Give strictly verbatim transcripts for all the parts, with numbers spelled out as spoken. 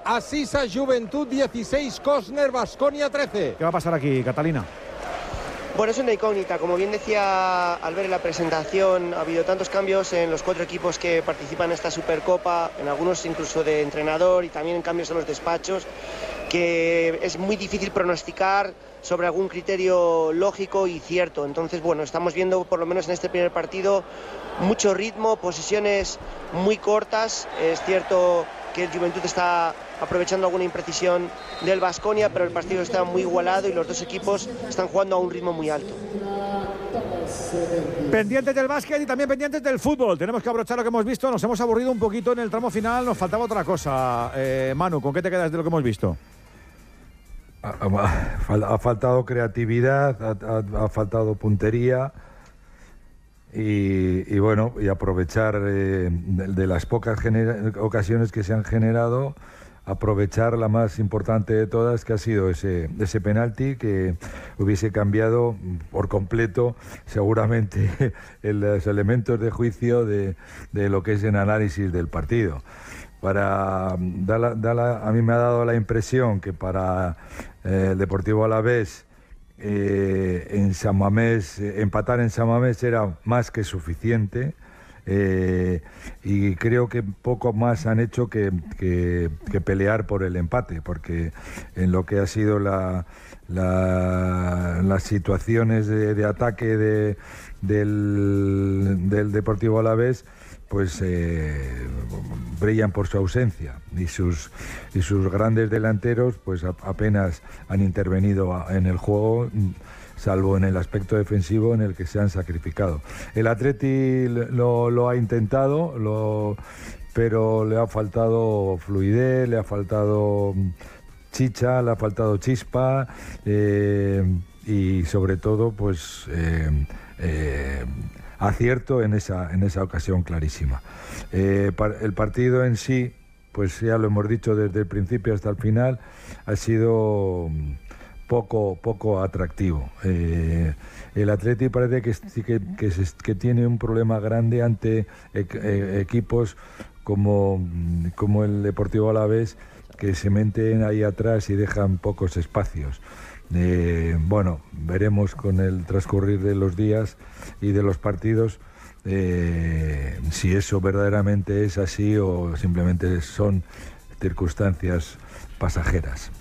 Asisa Juventud dieciséis, Cosner Baskonia trece. ¿Qué va a pasar aquí, Catalina? Bueno, es una incógnita. Como bien decía al ver en la presentación, ha habido tantos cambios en los cuatro equipos que participan en esta Supercopa, en algunos incluso de entrenador y también en cambios en los despachos, que es muy difícil pronosticar sobre algún criterio lógico y cierto. Entonces, bueno, estamos viendo por lo menos en este primer partido mucho ritmo, posiciones muy cortas. Es cierto que el Juventud está aprovechando alguna imprecisión del Baskonia, pero el partido está muy igualado y los dos equipos están jugando a un ritmo muy alto. Pendientes del básquet y también pendientes del fútbol. Tenemos que abrochar lo que hemos visto. Nos hemos aburrido un poquito en el tramo final. Nos faltaba otra cosa. Eh, Manu, ¿con qué te quedas de lo que hemos visto? Ha, ha, ha faltado creatividad, ha, ha, ha faltado puntería. Y, y bueno, y aprovechar eh, de, de las pocas ocasiones que se han generado, aprovechar la más importante de todas, que ha sido ese, ese penalti que hubiese cambiado por completo seguramente el, los elementos de juicio de, de lo que es el análisis del partido. Para da la, da la, a mí me ha dado la impresión que para eh, el Deportivo Alavés Eh, en San Mamés, eh, empatar en San Mamés era más que suficiente, eh, y creo que poco más han hecho que, que, que pelear por el empate, porque en lo que ha sido la, la, las situaciones de, de ataque de, del, del Deportivo Alavés, pues eh, brillan por su ausencia, y sus y sus grandes delanteros pues a, apenas han intervenido a, en el juego, salvo en el aspecto defensivo en el que se han sacrificado. El Atleti lo, lo ha intentado, lo, pero le ha faltado fluidez, le ha faltado chicha, le ha faltado chispa, eh, y sobre todo pues eh, eh, acierto en esa, en esa ocasión clarísima. Eh, el partido en sí, pues ya lo hemos dicho desde el principio hasta el final, ha sido poco, poco atractivo. Eh, el Atleti parece que, que, que, se, que tiene un problema grande ante e, equipos como, como el Deportivo Alavés, que se meten ahí atrás y dejan pocos espacios. Eh, bueno, veremos con el transcurrir de los días y de los partidos eh, si eso verdaderamente es así o simplemente son circunstancias pasajeras.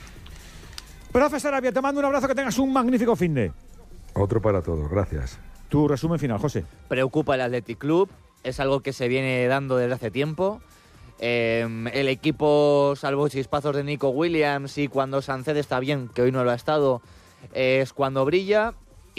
Profe Sarabia, te mando un abrazo, que tengas un magnífico fin de. Otro para todos, gracias. Tu resumen final, José. Preocupa el Athletic Club, es algo que se viene dando desde hace tiempo. Eh, el equipo, salvo chispazos de Nico Williams y cuando Sánchez está bien, que hoy no lo ha estado, eh, es cuando brilla,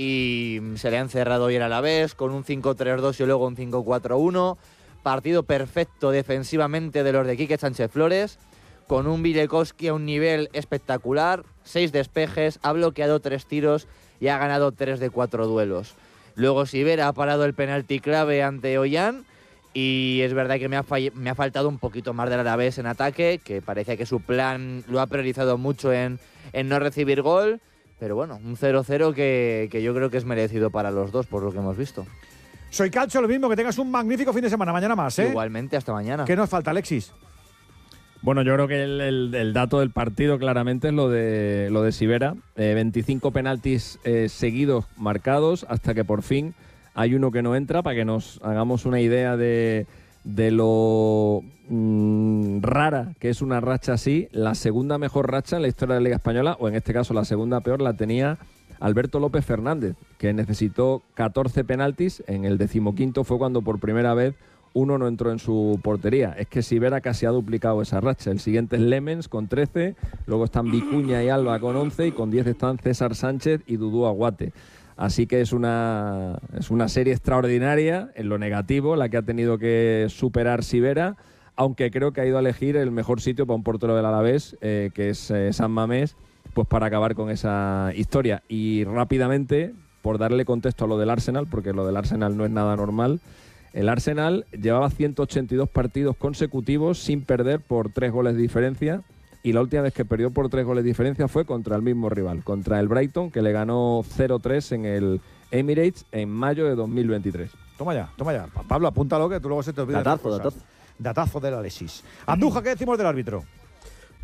y se le ha encerrado hoy a la vez con un cinco tres dos y luego un cinco cuatro uno. Partido perfecto defensivamente de los de Quique Sánchez Flores, con un Bilekovski a un nivel espectacular, seis despejes, ha bloqueado tres tiros y ha ganado tres de cuatro duelos. Luego Sivera ha parado el penalti clave ante Ollán. Y es verdad que me ha, fall- me ha faltado un poquito más del Alavés en ataque, que parece que su plan lo ha priorizado mucho en, en no recibir gol. Pero bueno, un cero cero que, que yo creo que es merecido para los dos, por lo que hemos visto. Soy Calcio, lo mismo, que tengas un magnífico fin de semana. Mañana más, ¿eh? Igualmente, hasta mañana. ¿Qué nos falta, Alexis? Bueno, yo creo que el, el, el dato del partido claramente es lo de, lo de Sivera. Eh, veinticinco penaltis eh, seguidos marcados hasta que por fin hay uno que no entra, para que nos hagamos una idea de, de lo mmm, rara que es una racha así. La segunda mejor racha en la historia de la Liga Española, o en este caso la segunda peor, la tenía Alberto López Fernández, que necesitó catorce penaltis. En el decimoquinto fue cuando por primera vez uno no entró en su portería. Es que Sivera casi ha duplicado esa racha. El siguiente es Lemens con trece, luego están Vicuña y Alba con once, y con diez están César Sánchez y Dudú Aguate. Así que es una, es una serie extraordinaria en lo negativo, la que ha tenido que superar Sivera, aunque creo que ha ido a elegir el mejor sitio para un portero del Alavés, eh, que es eh, San Mamés, pues para acabar con esa historia. Y rápidamente, por darle contexto a lo del Arsenal, porque lo del Arsenal no es nada normal, el Arsenal llevaba ciento ochenta y dos partidos consecutivos sin perder por tres goles de diferencia, y la última vez que perdió por tres goles de diferencia fue contra el mismo rival, contra el Brighton, que le ganó cero tres en el Emirates en mayo de dos mil veintitrés. Toma ya, toma ya. Pablo, apúntalo, que tú luego se te olvida. Datazo, datazo. Datazo del Alexis. Andújar, ¿qué decimos del árbitro?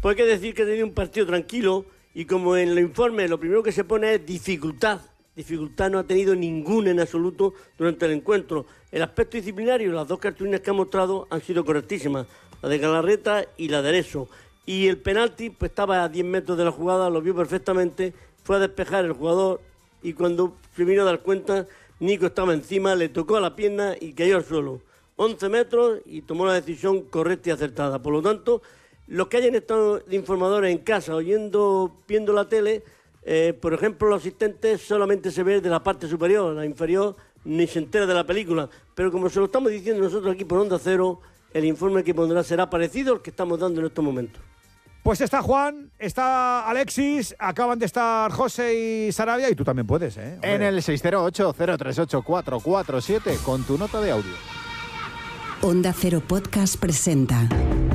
Pues hay que decir que ha tenido un partido tranquilo y como en el informe lo primero que se pone es dificultad. Dificultad no ha tenido ninguna en absoluto durante el encuentro. El aspecto disciplinario, las dos cartulinas que ha mostrado han sido correctísimas, la de Galarreta y la de Areso. Y el penalti, pues estaba a diez metros de la jugada, lo vio perfectamente, fue a despejar el jugador y cuando se vino a dar cuenta, Nico estaba encima, le tocó a la pierna y cayó al suelo. once metros y tomó la decisión correcta y acertada. Por lo tanto, los que hayan estado de informadores en casa, oyendo, viendo la tele, eh, por ejemplo, los asistentes solamente se ven de la parte superior, la inferior ni se entera de la película. Pero como se lo estamos diciendo nosotros aquí por Onda Cero, el informe que pondrá será parecido al que estamos dando en estos momentos. Pues está Juan, está Alexis, acaban de estar José y Sarabia, y tú también puedes, ¿eh? Hombre. En el seis cero ocho, cero tres ocho, cuatro cuatro siete con tu nota de audio. Onda Cero Podcast presenta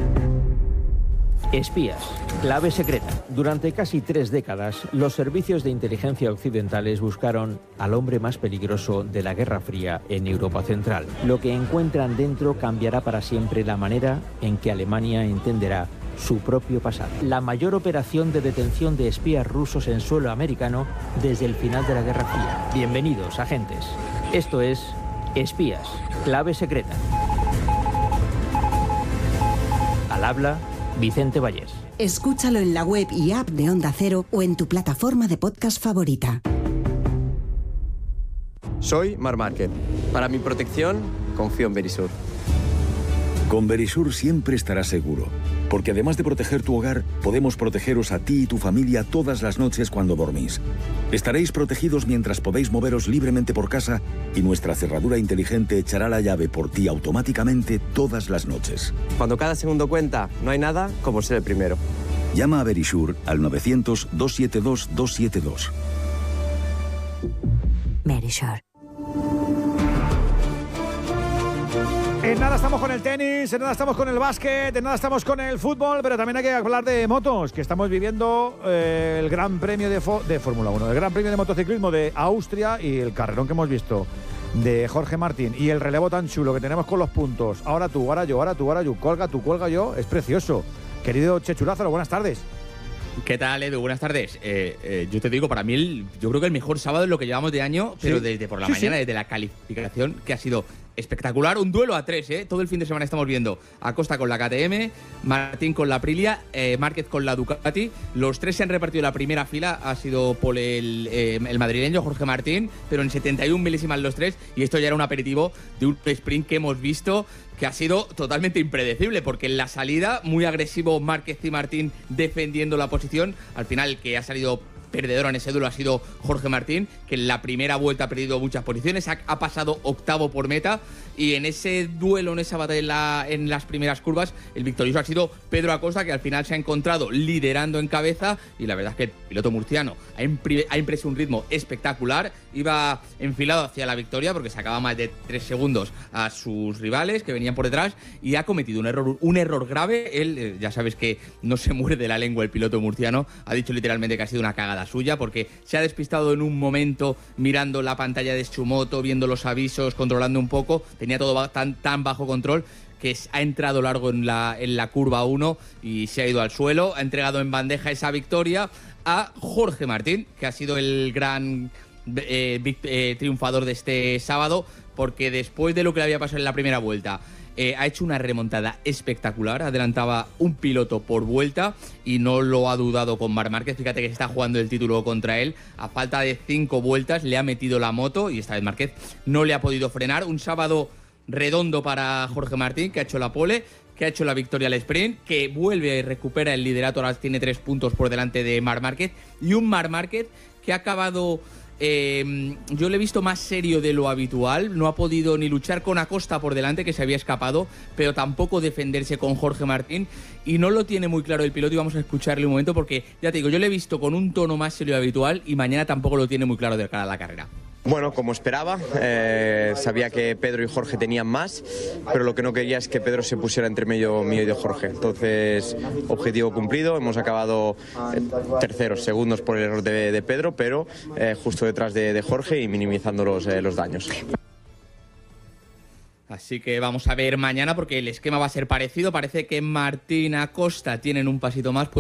Espías, clave secreta. Durante casi tres décadas, los servicios de inteligencia occidentales buscaron al hombre más peligroso de la Guerra Fría en Europa Central. Lo que encuentran dentro cambiará para siempre la manera en que Alemania entenderá su propio pasado. La mayor operación de detención de espías rusos en suelo americano desde el final de la Guerra Fría. Bienvenidos, agentes. Esto es Espías, clave secreta. Al habla Vicente Vallés. Escúchalo en la web y app de Onda Cero o en tu plataforma de podcast favorita. Soy Marc Márquez. Para mi protección, confío en Verisur. Con Verisur siempre estarás seguro, porque además de proteger tu hogar, podemos protegeros a ti y tu familia todas las noches cuando dormís. Estaréis protegidos mientras podéis moveros libremente por casa y nuestra cerradura inteligente echará la llave por ti automáticamente todas las noches. Cuando cada segundo cuenta, no hay nada como ser el primero. Llama a Verisur al novecientos, doscientos setenta y dos, doscientos setenta y dos. Verisur. En nada estamos con el tenis, en nada estamos con el básquet, en nada estamos con el fútbol, pero también hay que hablar de motos, que estamos viviendo eh, el Gran Premio de, de Fórmula uno, el Gran Premio de Motociclismo de Austria y el carrerón que hemos visto de Jorge Martín y el relevo tan chulo que tenemos con los puntos. Ahora tú, ahora yo, ahora tú, ahora yo, colga tú, colga yo, es precioso. Querido Chechu Lázaro, buenas tardes. ¿Qué tal, Edu? Buenas tardes. Eh, eh, yo te digo, para mí, el, yo creo que el mejor sábado es lo que llevamos de año, pero sí. desde por la sí, mañana, sí. desde la calificación, que ha sido espectacular. Un duelo a tres, ¿eh? Todo el fin de semana estamos viendo Acosta con la K T M, Martín con la Aprilia, eh, Márquez con la Ducati. Los tres se han repartido la primera fila. Ha sido por el, eh, el madrileño Jorge Martín, pero en setenta y un milésimas los tres. Y esto ya era un aperitivo de un sprint que hemos visto que ha sido totalmente impredecible, porque en la salida, muy agresivo Márquez y Martín defendiendo la posición. Al final, el que ha salido perdedor en ese duelo ha sido Jorge Martín, que en la primera vuelta ha perdido muchas posiciones, ha, ha pasado octavo por meta, y en ese duelo, en esa batalla en, la, en las primeras curvas, el victorioso ha sido Pedro Acosta, que al final se ha encontrado liderando en cabeza, y la verdad es que el piloto murciano ha, impri- ha impreso un ritmo espectacular, iba enfilado hacia la victoria porque sacaba más de tres segundos a sus rivales que venían por detrás, y ha cometido un error, un error grave. Él, eh, ya sabes que no se muerde la lengua el piloto murciano, ha dicho literalmente que ha sido una cagada suya, porque se ha despistado en un momento mirando la pantalla de su moto, viendo los avisos, controlando un poco, tenía todo tan, tan bajo control que ha entrado largo en la, en la curva uno y se ha ido al suelo. Ha entregado en bandeja esa victoria a Jorge Martín, que ha sido el gran eh, eh, triunfador de este sábado, porque después de lo que le había pasado en la primera vuelta, Eh, ha hecho una remontada espectacular, adelantaba un piloto por vuelta y no lo ha dudado con Marc Márquez. Fíjate que se está jugando el título contra él, a falta de cinco vueltas le ha metido la moto y esta vez Márquez no le ha podido frenar. Un sábado redondo para Jorge Martín, que ha hecho la pole, que ha hecho la victoria al sprint, que vuelve y recupera el liderato, ahora tiene tres puntos por delante de Marc Márquez, y un Marc Márquez que ha acabado... Eh, yo le he visto más serio de lo habitual, no ha podido ni luchar con Acosta por delante, que se había escapado, pero tampoco defenderse con Jorge Martín, y no lo tiene muy claro el piloto, y vamos a escucharle un momento porque, ya te digo, yo le he visto con un tono más serio de habitual y mañana tampoco lo tiene muy claro de cara a la carrera. Bueno, como esperaba, eh, sabía que Pedro y Jorge tenían más, pero lo que no quería es que Pedro se pusiera entre medio mío y de Jorge. Entonces, objetivo cumplido, hemos acabado eh, terceros, segundos por el error de, de Pedro, pero eh, justo detrás de, de Jorge y minimizando los, eh, los daños. Así que vamos a ver mañana, porque el esquema va a ser parecido. Parece que Martín, Acosta tienen un pasito más.